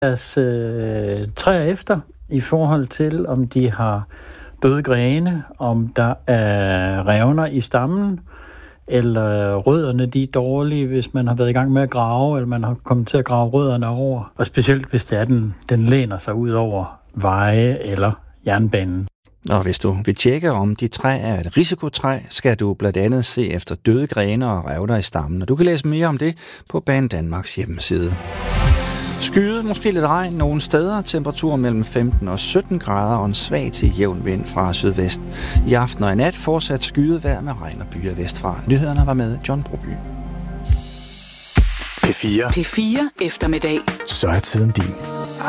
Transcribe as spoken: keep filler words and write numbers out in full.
deres øh, træer efter i forhold til, om de har døde grene, om der er revner i stammen, eller rødderne de er dårlige, hvis man har været i gang med at grave, eller man har kommet til at grave rødderne over. Og specielt hvis det er, den, den læner sig ud over veje eller jernbanen. Og hvis du vil tjekke, om dit træ er et risikotræ, skal du blandt andet se efter døde grene og revner i stammen. Og du kan læse mere om det på Banedanmarks hjemmeside. Skyet, måske lidt regn nogle steder, temperatur mellem femten og sytten grader og en svag til jævn vind fra sydvest. I aften og i nat fortsat skyet vejr med regn og byer vestfra. Nyhederne var med John Broby. P fire. P fire eftermiddag. Så er tiden din.